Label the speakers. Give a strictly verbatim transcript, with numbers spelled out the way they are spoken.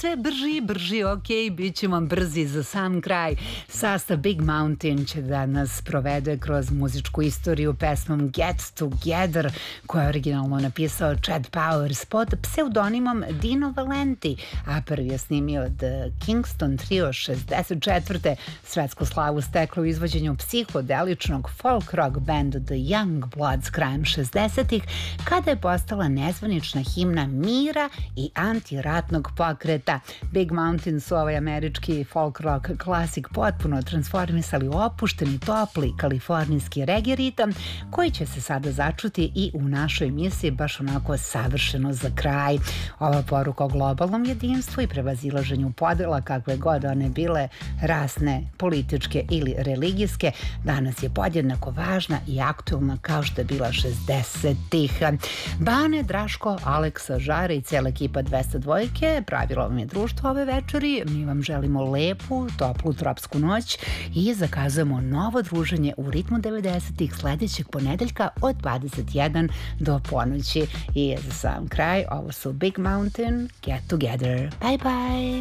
Speaker 1: sve brži i brži, ok, bit ćemo brzi za sam kraj. Sastav Big Mountain će da nas provede kroz muzičku istoriju pesmom Get Together, koju je originalno napisao Chad Powers pod pseudonimom Dino Valenti, a prvi je snimio The Kingston Trio šezdeset četvrte. Svetsku slavu steklo u izvođenju psihodeličnog folk rock benda The Young Bloods krajem šezdesetih, kada je postala nezvanična himna mira i antiratnog pokreta. Big Mountain su ovaj američki folk rock klasik potpuno transformisali u opušteni, topli kalifornijski reggae ritam, koji će se sada začuti i u našoj emisiji baš onako savršeno za kraj. Ova poruka o globalnom jedinstvu i prevazilaženju podela, kakve god one bile, rasne, političke ili religijske, danas je podjednako važna i aktuelna kao što je bila šezdesetih. Bane, Draško, Aleksa, Žare i cijela ekipa dvesta dvojke pravilo vam je društvo ove večeri. Mi vam želimo lepu, toplu tropsku noć i zakazujemo novo druženje u ritmu devedesetih sledećeg ponedeljka od dvadeset jedan do ponoći. I za sam kraj, ovo su Big Mountain, Get Together. Bye bye!